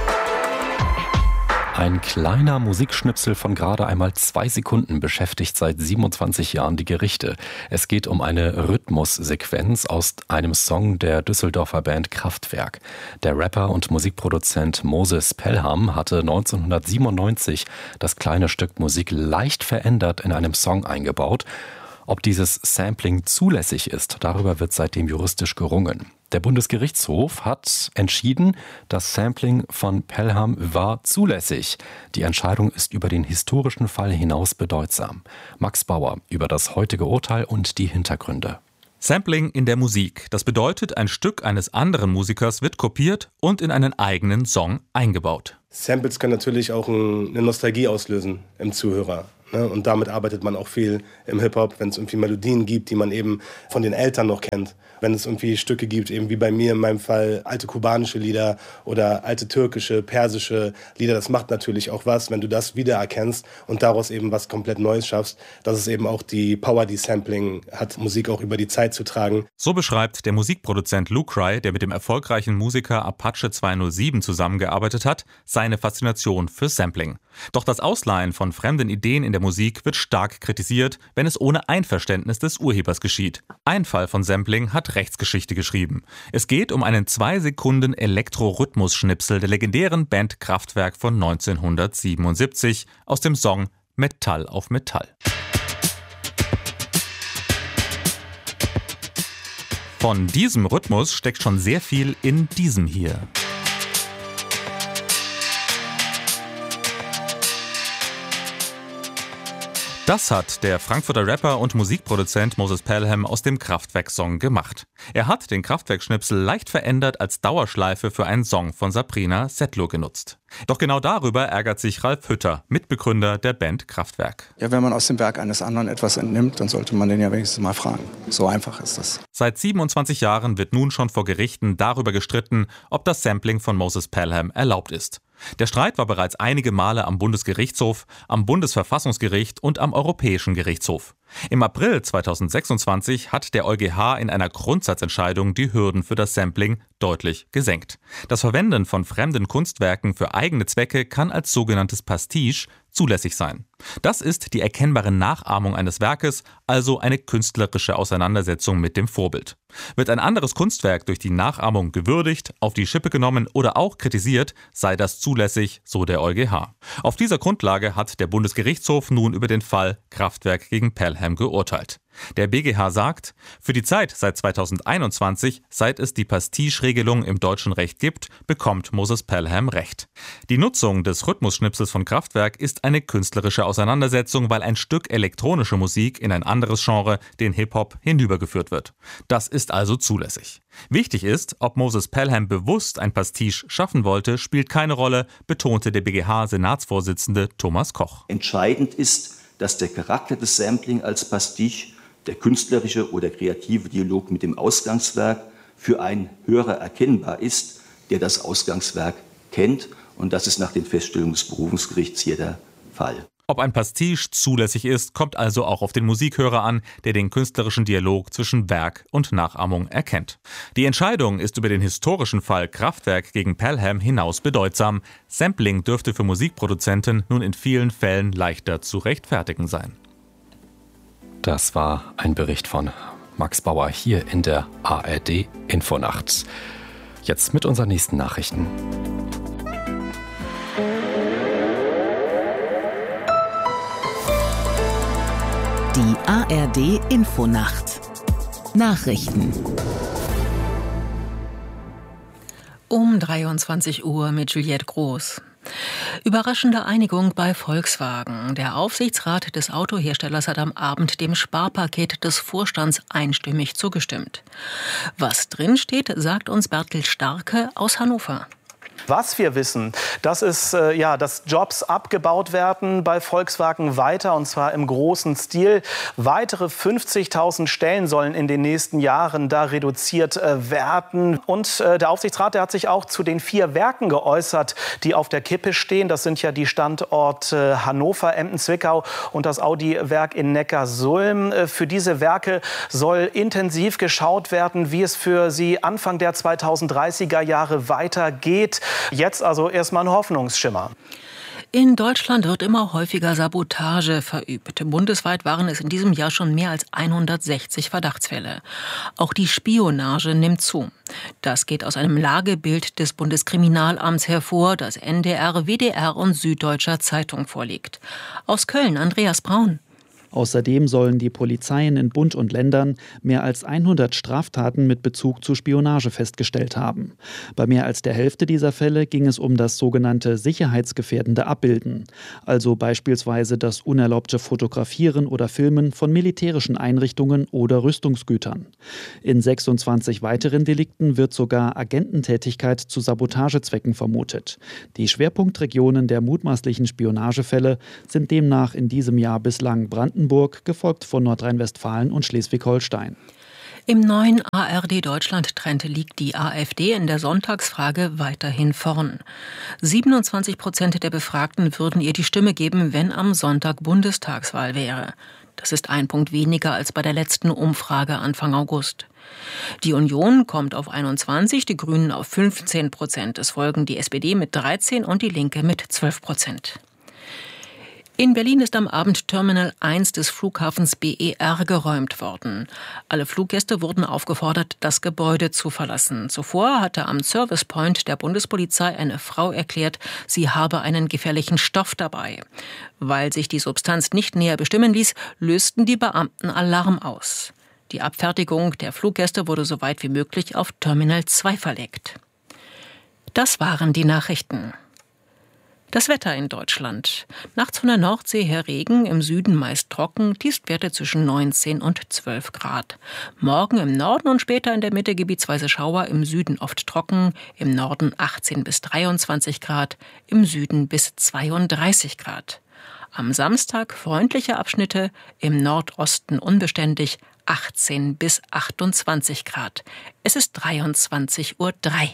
Ein kleiner Musikschnipsel von gerade einmal zwei Sekunden beschäftigt seit siebenundzwanzig Jahren die Gerichte. Es geht um eine Rhythmussequenz aus einem Song der Düsseldorfer Band Kraftwerk. Der Rapper und Musikproduzent Moses Pelham hatte neunzehnhundertsiebenundneunzig das kleine Stück Musik leicht verändert in einem Song eingebaut. Ob dieses Sampling zulässig ist, darüber wird seitdem juristisch gerungen. Der Bundesgerichtshof hat entschieden, das Sampling von Pelham war zulässig. Die Entscheidung ist über den historischen Fall hinaus bedeutsam. Max Bauer über das heutige Urteil und die Hintergründe. Sampling in der Musik. Das bedeutet, ein Stück eines anderen Musikers wird kopiert und in einen eigenen Song eingebaut. Samples können natürlich auch eine Nostalgie auslösen im Zuhörer. Und damit arbeitet man auch viel im Hip-Hop, wenn es irgendwie Melodien gibt, die man eben von den Eltern noch kennt. Wenn es irgendwie Stücke gibt, eben wie bei mir in meinem Fall, alte kubanische Lieder oder alte türkische, persische Lieder, das macht natürlich auch was, wenn du das wiedererkennst und daraus eben was komplett Neues schaffst. Das ist eben auch die Power, die Sampling hat, Musik auch über die Zeit zu tragen. So beschreibt der Musikproduzent Lucry, der mit dem erfolgreichen Musiker Apache zweihundertsieben zusammengearbeitet hat, seine Faszination für Sampling. Doch das Ausleihen von fremden Ideen in der Musik wird stark kritisiert, wenn es ohne Einverständnis des Urhebers geschieht. Ein Fall von Sampling hat Rechtsgeschichte geschrieben. Es geht um einen zwei Sekunden Elektro-Rhythmus-Schnipsel der legendären Band Kraftwerk von neunzehnhundertsiebenundsiebzig aus dem Song Metall auf Metall. Von diesem Rhythmus steckt schon sehr viel in diesem hier. Das hat der Frankfurter Rapper und Musikproduzent Moses Pelham aus dem Kraftwerk-Song gemacht. Er hat den Kraftwerk-Schnipsel leicht verändert als Dauerschleife für einen Song von Sabrina Settler genutzt. Doch genau darüber ärgert sich Ralf Hütter, Mitbegründer der Band Kraftwerk. Ja, wenn man aus dem Werk eines anderen etwas entnimmt, dann sollte man den ja wenigstens mal fragen. So einfach ist das. Seit siebenundzwanzig Jahren wird nun schon vor Gerichten darüber gestritten, ob das Sampling von Moses Pelham erlaubt ist. Der Streit war bereits einige Male am Bundesgerichtshof, am Bundesverfassungsgericht und am Europäischen Gerichtshof. Im April zweitausendsechsundzwanzig hat der EuGH in einer Grundsatzentscheidung die Hürden für das Sampling deutlich gesenkt. Das Verwenden von fremden Kunstwerken für eigene Zwecke kann als sogenanntes Pastiche zulässig sein. Das ist die erkennbare Nachahmung eines Werkes, also eine künstlerische Auseinandersetzung mit dem Vorbild. Wird ein anderes Kunstwerk durch die Nachahmung gewürdigt, auf die Schippe genommen oder auch kritisiert, sei das zulässig, so der EuGH. Auf dieser Grundlage hat der Bundesgerichtshof nun über den Fall Kraftwerk gegen Pelham Pelham geurteilt. Der B G H sagt, für die Zeit seit zweitausendeinundzwanzig, seit es die Pastiche-Regelung im deutschen Recht gibt, bekommt Moses Pelham Recht. Die Nutzung des Rhythmusschnipsels von Kraftwerk ist eine künstlerische Auseinandersetzung, weil ein Stück elektronische Musik in ein anderes Genre, den Hip-Hop, hinübergeführt wird. Das ist also zulässig. Wichtig ist, ob Moses Pelham bewusst ein Pastiche schaffen wollte, spielt keine Rolle, betonte der B G H-Senatsvorsitzende Thomas Koch. Entscheidend ist, dass der Charakter des Sampling als Pastiche, der künstlerische oder kreative Dialog mit dem Ausgangswerk, für einen Hörer erkennbar ist, der das Ausgangswerk kennt. Und das ist nach den Feststellungen des Berufungsgerichts hier der Fall. Ob ein Pastiche zulässig ist, kommt also auch auf den Musikhörer an, der den künstlerischen Dialog zwischen Werk und Nachahmung erkennt. Die Entscheidung ist über den historischen Fall Kraftwerk gegen Pelham hinaus bedeutsam. Sampling dürfte für Musikproduzenten nun in vielen Fällen leichter zu rechtfertigen sein. Das war ein Bericht von Max Bauer hier in der A R D Infonacht. Jetzt mit unseren nächsten Nachrichten. Die A R D Infonacht. Nachrichten. Um dreiundzwanzig Uhr mit Juliette Groß. Überraschende Einigung bei Volkswagen. Der Aufsichtsrat des Autoherstellers hat am Abend dem Sparpaket des Vorstands einstimmig zugestimmt. Was drinsteht, sagt uns Bertel Starke aus Hannover. Was wir wissen, das ist, äh, ja, dass Jobs abgebaut werden bei Volkswagen weiter, und zwar im großen Stil. Weitere fünfzigtausend Stellen sollen in den nächsten Jahren da reduziert äh, werden. Und äh, der Aufsichtsrat, der hat sich auch zu den vier Werken geäußert, die auf der Kippe stehen. Das sind ja die Standorte Hannover, Emden, Zwickau und das Audi-Werk in Neckarsulm. Äh, für diese Werke soll intensiv geschaut werden, wie es für sie Anfang der zweitausenddreißiger Jahre weitergeht. Jetzt also erstmal ein Hoffnungsschimmer. In Deutschland wird immer häufiger Sabotage verübt. Bundesweit waren es in diesem Jahr schon mehr als hundertsechzig Verdachtsfälle. Auch die Spionage nimmt zu. Das geht aus einem Lagebild des Bundeskriminalamts hervor, das N D R, W D R und Süddeutscher Zeitung vorliegt. Aus Köln, Andreas Braun. Außerdem sollen die Polizeien in Bund und Ländern mehr als hundert Straftaten mit Bezug zu Spionage festgestellt haben. Bei mehr als der Hälfte dieser Fälle ging es um das sogenannte sicherheitsgefährdende Abbilden, also beispielsweise das unerlaubte Fotografieren oder Filmen von militärischen Einrichtungen oder Rüstungsgütern. In sechsundzwanzig weiteren Delikten wird sogar Agententätigkeit zu Sabotagezwecken vermutet. Die Schwerpunktregionen der mutmaßlichen Spionagefälle sind demnach in diesem Jahr bislang Brandenburg, gefolgt von Nordrhein-Westfalen und Schleswig-Holstein. Im neuen A R D-Deutschland-Trend liegt die AfD in der Sonntagsfrage weiterhin vorn. siebenundzwanzig Prozent der Befragten würden ihr die Stimme geben, wenn am Sonntag Bundestagswahl wäre. Das ist ein Punkt weniger als bei der letzten Umfrage Anfang August. Die Union kommt auf einundzwanzig, die Grünen auf fünfzehn Prozent. Es folgen die S P D mit dreizehn und die Linke mit zwölf Prozent. In Berlin ist am Abend Terminal eins des Flughafens B E R geräumt worden. Alle Fluggäste wurden aufgefordert, das Gebäude zu verlassen. Zuvor hatte am Service Point der Bundespolizei eine Frau erklärt, sie habe einen gefährlichen Stoff dabei. Weil sich die Substanz nicht näher bestimmen ließ, lösten die Beamten Alarm aus. Die Abfertigung der Fluggäste wurde so weit wie möglich auf Terminal zwei verlegt. Das waren die Nachrichten. Das Wetter in Deutschland. Nachts von der Nordsee her Regen, im Süden meist trocken, Tiefstwerte zwischen neunzehn und zwölf Grad. Morgen im Norden und später in der Mitte gebietsweise Schauer, im Süden oft trocken, im Norden achtzehn bis dreiundzwanzig Grad, im Süden bis zweiunddreißig Grad. Am Samstag freundliche Abschnitte, im Nordosten unbeständig, achtzehn bis achtundzwanzig Grad. Es ist dreiundzwanzig Uhr drei.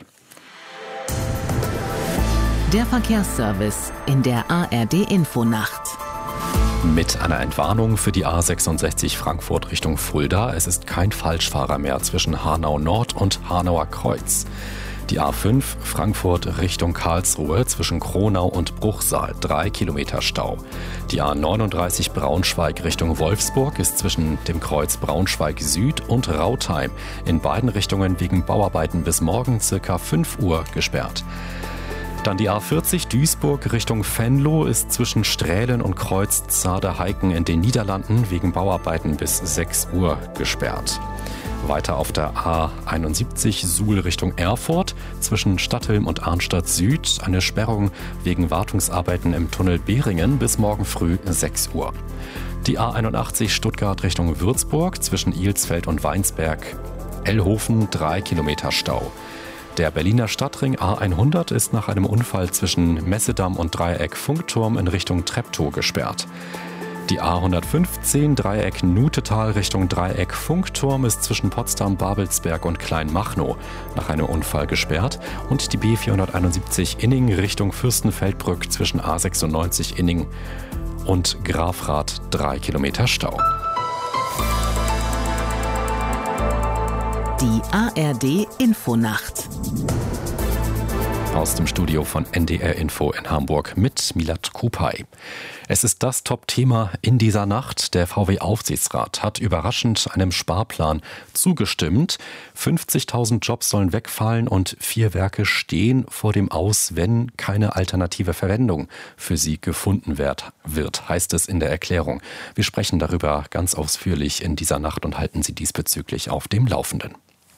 Der Verkehrsservice in der A R D Infonacht. Mit einer Entwarnung für die A sechsundsechzig Frankfurt Richtung Fulda. Es ist kein Falschfahrer mehr zwischen Hanau Nord und Hanauer Kreuz. Die A fünf Frankfurt Richtung Karlsruhe zwischen Kronau und Bruchsal, drei Kilometer Stau. Die A neununddreißig Braunschweig Richtung Wolfsburg ist zwischen dem Kreuz Braunschweig Süd und Rautheim in beiden Richtungen wegen Bauarbeiten bis morgen circa fünf Uhr gesperrt. Dann die A vierzig Duisburg Richtung Venlo ist zwischen Strählen und Kreuz Zaarde-Heiken in den Niederlanden wegen Bauarbeiten bis sechs Uhr gesperrt. Weiter auf der A einundsiebzig Suhl Richtung Erfurt zwischen Stadthilm und Arnstadt Süd eine Sperrung wegen Wartungsarbeiten im Tunnel Behringen bis morgen früh sechs Uhr. Die A einundachtzig Stuttgart Richtung Würzburg zwischen Ilsfeld und Weinsberg. Ellhofen drei Kilometer Stau. Der Berliner Stadtring A hundert ist nach einem Unfall zwischen Messedamm und Dreieck Funkturm in Richtung Treptow gesperrt. Die A hundertfünfzehn Dreieck Nutetal Richtung Dreieck Funkturm ist zwischen Potsdam, Babelsberg und Kleinmachnow nach einem Unfall gesperrt und die B vierhunderteinundsiebzig Inning Richtung Fürstenfeldbruck zwischen A sechsundneunzig Inning und Grafrath drei Kilometer Stau. Die A R D Infonacht. Aus dem Studio von N D R Info in Hamburg mit Milad Kupay. Es ist das Top-Thema in dieser Nacht. Der V W-Aufsichtsrat hat überraschend einem Sparplan zugestimmt. fünfzigtausend Jobs sollen wegfallen und vier Werke stehen vor dem Aus, wenn keine alternative Verwendung für sie gefunden wird, heißt es in der Erklärung. Wir sprechen darüber ganz ausführlich in dieser Nacht und halten Sie diesbezüglich auf dem Laufenden.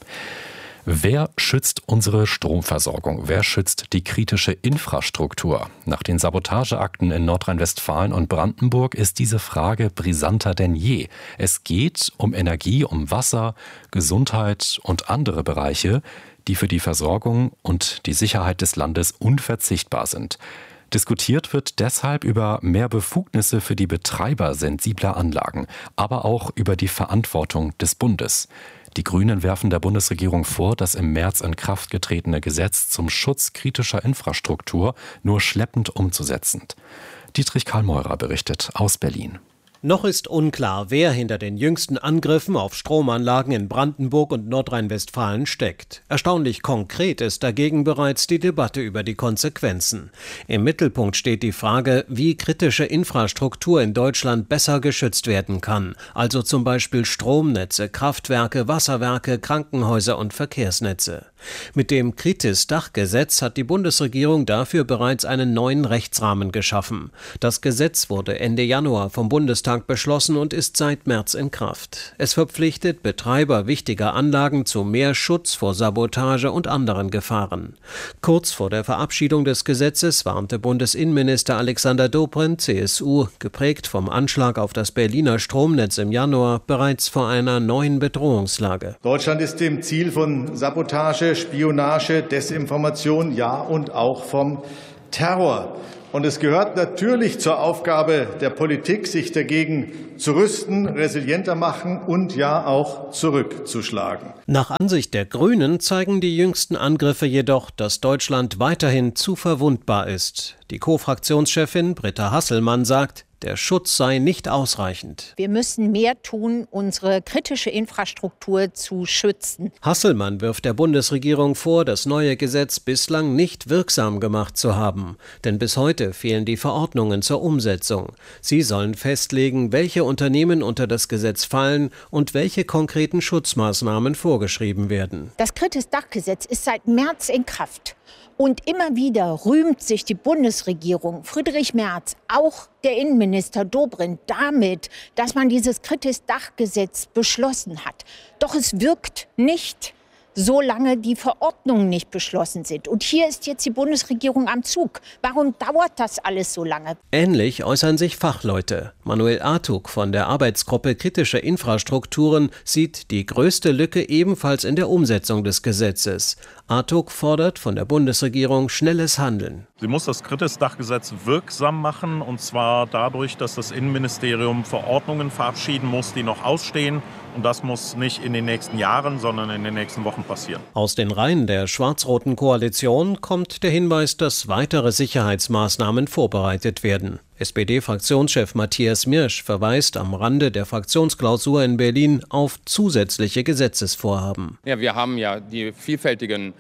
Wer schützt unsere Stromversorgung? Wer schützt die kritische Infrastruktur? Nach den Sabotageakten in Nordrhein-Westfalen und Brandenburg ist diese Frage brisanter denn je. Es geht um Energie, um Wasser, Gesundheit und andere Bereiche, die für die Versorgung und die Sicherheit des Landes unverzichtbar sind. Diskutiert wird deshalb über mehr Befugnisse für die Betreiber sensibler Anlagen, aber auch über die Verantwortung des Bundes. Die Grünen werfen der Bundesregierung vor, das im März in Kraft getretene Gesetz zum Schutz kritischer Infrastruktur nur schleppend umzusetzen. Dietrich Karl Meurer berichtet aus Berlin. Noch ist unklar, wer hinter den jüngsten Angriffen auf Stromanlagen in Brandenburg und Nordrhein-Westfalen steckt. Erstaunlich konkret ist dagegen bereits die Debatte über die Konsequenzen. Im Mittelpunkt steht die Frage, wie kritische Infrastruktur in Deutschland besser geschützt werden kann. Also zum Beispiel Stromnetze, Kraftwerke, Wasserwerke, Krankenhäuser und Verkehrsnetze. Mit dem Kritis-Dachgesetz hat die Bundesregierung dafür bereits einen neuen Rechtsrahmen geschaffen. Das Gesetz wurde Ende Januar vom Bundestag beschlossen und ist seit März in Kraft. Es verpflichtet Betreiber wichtiger Anlagen zu mehr Schutz vor Sabotage und anderen Gefahren. Kurz vor der Verabschiedung des Gesetzes warnte Bundesinnenminister Alexander Dobrindt, C S U, geprägt vom Anschlag auf das Berliner Stromnetz im Januar, bereits vor einer neuen Bedrohungslage. Deutschland ist dem Ziel von Sabotage, Spionage, Desinformation, ja und auch vom Terror. Und es gehört natürlich zur Aufgabe der Politik, sich dagegen zu rüsten, resilienter machen und ja auch zurückzuschlagen. Nach Ansicht der Grünen zeigen die jüngsten Angriffe jedoch, dass Deutschland weiterhin zu verwundbar ist. Die Co-Fraktionschefin Britta Hasselmann sagt, der Schutz sei nicht ausreichend. Wir müssen mehr tun, unsere kritische Infrastruktur zu schützen. Hasselmann wirft der Bundesregierung vor, das neue Gesetz bislang nicht wirksam gemacht zu haben. Denn bis heute fehlen die Verordnungen zur Umsetzung. Sie sollen festlegen, welche Unternehmen unter das Gesetz fallen und welche konkreten Schutzmaßnahmen vorgeschrieben werden. Das Kritis-Dachgesetz ist seit März in Kraft. Und immer wieder rühmt sich die Bundesregierung, Friedrich Merz, auch der Innenminister Dobrindt, damit, dass man dieses Kritis-Dachgesetz beschlossen hat. Doch es wirkt nicht, solange die Verordnungen nicht beschlossen sind. Und hier ist jetzt die Bundesregierung am Zug. Warum dauert das alles so lange? Ähnlich äußern sich Fachleute. Manuel Artuk von der Arbeitsgruppe Kritische Infrastrukturen sieht die größte Lücke ebenfalls in der Umsetzung des Gesetzes. Artuk fordert von der Bundesregierung schnelles Handeln. Sie muss das Kritis-Dachgesetz wirksam machen, und zwar dadurch, dass das Innenministerium Verordnungen verabschieden muss, die noch ausstehen. Und das muss nicht in den nächsten Jahren, sondern in den nächsten Wochen passieren. Aus den Reihen der schwarz-roten Koalition kommt der Hinweis, dass weitere Sicherheitsmaßnahmen vorbereitet werden. S P D-Fraktionschef Matthias Mirsch verweist am Rande der Fraktionsklausur in Berlin auf zusätzliche Gesetzesvorhaben. Ja, wir haben ja die vielfältigen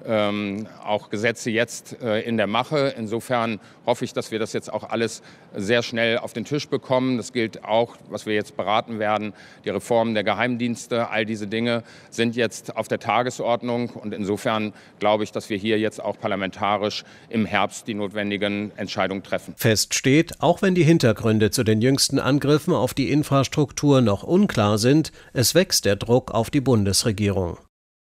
ähm, auch Gesetze jetzt äh, in der Mache. Insofern hoffe ich, dass wir das jetzt auch alles sehr schnell auf den Tisch bekommen. Das gilt auch, was wir jetzt beraten werden, die Reform der Geheimdienste. All diese Dinge sind jetzt auf der Tagesordnung. Und insofern glaube ich, dass wir hier jetzt auch parlamentarisch im Herbst die notwendigen Entscheidungen treffen. Fest steht, auch wenn die Hintergründe zu den jüngsten Angriffen auf die Infrastruktur noch unklar sind, es wächst der Druck auf die Bundesregierung.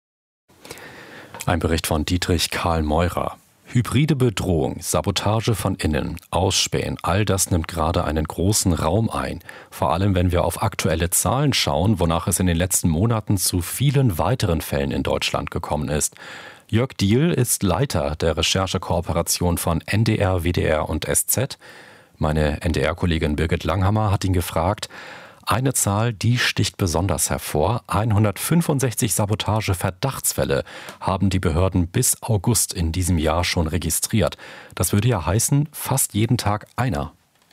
Ein Bericht von Dietrich Karl Meurer. Hybride Bedrohung, Sabotage von innen, Ausspähen, all das nimmt gerade einen großen Raum ein. Vor allem, wenn wir auf aktuelle Zahlen schauen, wonach es in den letzten Monaten zu vielen weiteren Fällen in Deutschland gekommen ist. Jörg Diehl ist Leiter der Recherchekooperation von N D R, W D R und S Z. Meine N D R-Kollegin Birgit Langhammer hat ihn gefragt. Eine Zahl, die sticht besonders hervor. hundertfünfundsechzig Sabotage-Verdachtsfälle haben die Behörden bis August in diesem Jahr schon registriert. Das würde ja heißen, fast jeden Tag einer.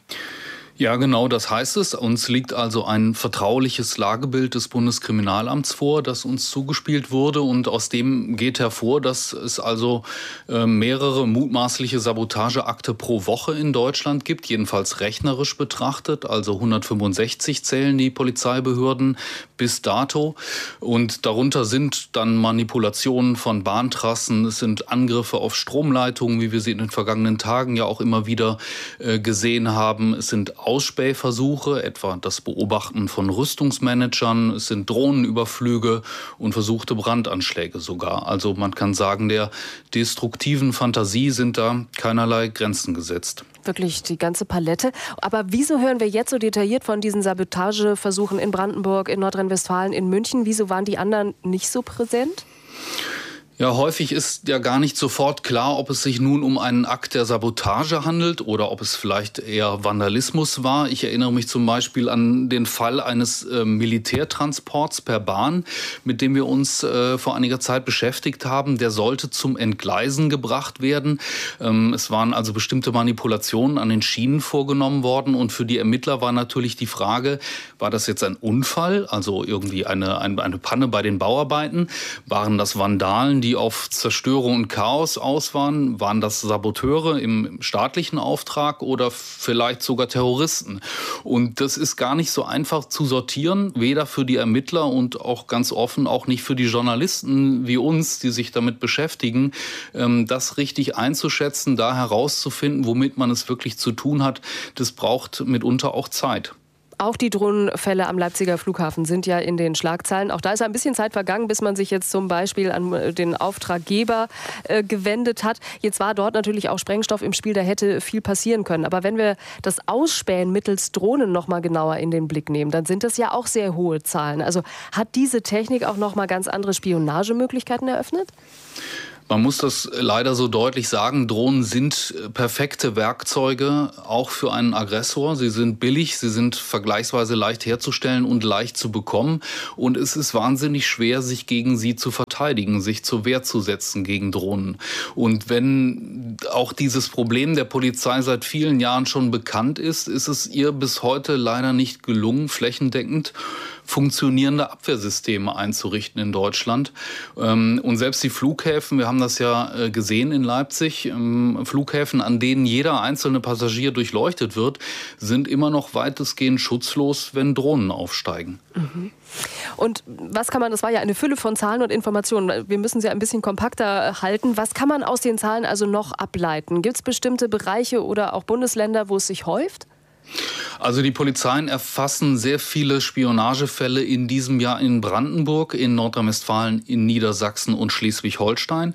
Ja, genau, das heißt es. Uns liegt also ein vertrauliches Lagebild des Bundeskriminalamts vor, das uns zugespielt wurde. Und aus dem geht hervor, dass es also äh, mehrere mutmaßliche Sabotageakte pro Woche in Deutschland gibt, jedenfalls rechnerisch betrachtet. Also hundertfünfundsechzig zählen die Polizeibehörden bis dato. Und darunter sind dann Manipulationen von Bahntrassen, es sind Angriffe auf Stromleitungen, wie wir sie in den vergangenen Tagen ja auch immer wieder äh, gesehen haben. Es sind Ausspähversuche, etwa das Beobachten von Rüstungsmanagern, es sind Drohnenüberflüge und versuchte Brandanschläge sogar. Also man kann sagen, der destruktiven Fantasie sind da keinerlei Grenzen gesetzt. Wirklich die ganze Palette. Aber wieso hören wir jetzt so detailliert von diesen Sabotageversuchen in Brandenburg, in Nordrhein-Westfalen, in München? Wieso waren die anderen nicht so präsent? Ja, häufig ist ja gar nicht sofort klar, ob es sich nun um einen Akt der Sabotage handelt oder ob es vielleicht eher Vandalismus war. Ich erinnere mich zum Beispiel an den Fall eines äh, Militärtransports per Bahn, mit dem wir uns äh, vor einiger Zeit beschäftigt haben. Der sollte zum Entgleisen gebracht werden. Ähm, es waren also bestimmte Manipulationen an den Schienen vorgenommen worden. Und für die Ermittler war natürlich die Frage, war das jetzt ein Unfall, also irgendwie eine, eine, eine Panne bei den Bauarbeiten? Waren das Vandalen, die die auf Zerstörung und Chaos aus waren? Waren das Saboteure im staatlichen Auftrag oder vielleicht sogar Terroristen? Und das ist gar nicht so einfach zu sortieren, weder für die Ermittler und auch ganz offen auch nicht für die Journalisten wie uns, die sich damit beschäftigen, das richtig einzuschätzen, da herauszufinden, womit man es wirklich zu tun hat. Das braucht mitunter auch Zeit. Auch die Drohnenfälle am Leipziger Flughafen sind ja in den Schlagzeilen. Auch da ist ein bisschen Zeit vergangen, bis man sich jetzt zum Beispiel an den Auftraggeber äh, gewendet hat. Jetzt war dort natürlich auch Sprengstoff im Spiel, da hätte viel passieren können. Aber wenn wir das Ausspähen mittels Drohnen noch mal genauer in den Blick nehmen, dann sind das ja auch sehr hohe Zahlen. Also hat diese Technik auch noch mal ganz andere Spionagemöglichkeiten eröffnet? Man muss das leider so deutlich sagen, Drohnen sind perfekte Werkzeuge, auch für einen Aggressor. Sie sind billig, sie sind vergleichsweise leicht herzustellen und leicht zu bekommen. Und es ist wahnsinnig schwer, sich gegen sie zu verteidigen, sich zur Wehr zu setzen gegen Drohnen. Und wenn auch dieses Problem der Polizei seit vielen Jahren schon bekannt ist, ist es ihr bis heute leider nicht gelungen, flächendeckend funktionierende Abwehrsysteme einzurichten in Deutschland. Und selbst die Flughäfen, wir haben das ja gesehen in Leipzig, Flughäfen, an denen jeder einzelne Passagier durchleuchtet wird, sind immer noch weitestgehend schutzlos, wenn Drohnen aufsteigen. Mhm. Und was kann man, das war ja eine Fülle von Zahlen und Informationen, wir müssen sie ein bisschen kompakter halten. Was kann man aus den Zahlen also noch ableiten? Gibt es bestimmte Bereiche oder auch Bundesländer, wo es sich häuft? Also die Polizeien erfassen sehr viele Spionagefälle in diesem Jahr in Brandenburg, in Nordrhein-Westfalen, in Niedersachsen und Schleswig-Holstein.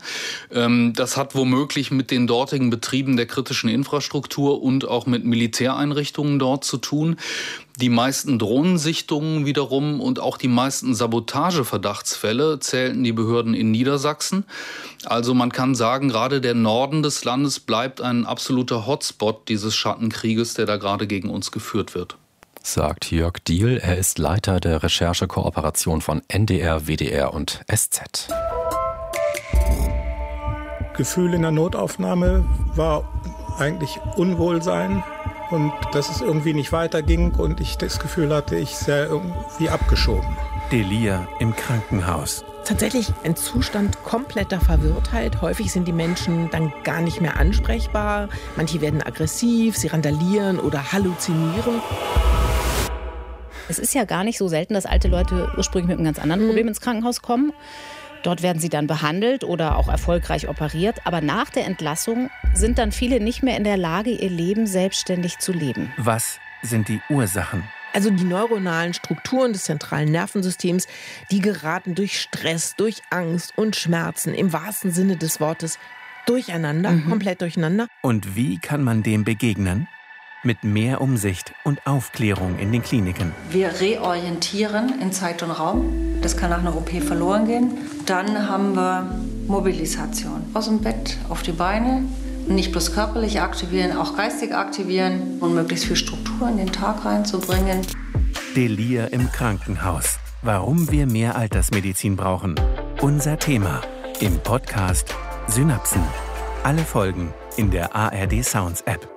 Das hat womöglich mit den dortigen Betrieben der kritischen Infrastruktur und auch mit Militäreinrichtungen dort zu tun. Die meisten Drohnensichtungen wiederum und auch die meisten Sabotageverdachtsfälle zählten die Behörden in Niedersachsen. Also man kann sagen, gerade der Norden des Landes bleibt ein absoluter Hotspot dieses Schattenkrieges, der da gerade gegen uns geführt wird. Sagt Jörg Diehl. Er ist Leiter der Recherchekooperation von N D R, W D R und S Z. Gefühl in der Notaufnahme war eigentlich Unwohlsein, und dass es irgendwie nicht weiterging und ich das Gefühl hatte, ich sei irgendwie abgeschoben. Delir im Krankenhaus. Tatsächlich ein Zustand kompletter Verwirrtheit. Häufig sind die Menschen dann gar nicht mehr ansprechbar. Manche werden aggressiv, sie randalieren oder halluzinieren. Es ist ja gar nicht so selten, dass alte Leute ursprünglich mit einem ganz anderen Problem ins Krankenhaus kommen. Dort werden sie dann behandelt oder auch erfolgreich operiert. Aber nach der Entlassung sind dann viele nicht mehr in der Lage, ihr Leben selbstständig zu leben. Was sind die Ursachen? Also die neuronalen Strukturen des zentralen Nervensystems, die geraten durch Stress, durch Angst und Schmerzen im wahrsten Sinne des Wortes durcheinander, mhm. komplett durcheinander. Und wie kann man dem begegnen? Mit mehr Umsicht und Aufklärung in den Kliniken. Wir reorientieren in Zeit und Raum. Das kann nach einer O P verloren gehen. Dann haben wir Mobilisation. Aus dem Bett auf die Beine. Nicht bloß körperlich aktivieren, auch geistig aktivieren und möglichst viel Struktur in den Tag reinzubringen. Delir im Krankenhaus. Warum wir mehr Altersmedizin brauchen. Unser Thema im Podcast Synapsen. Alle Folgen in der A R D Sounds App.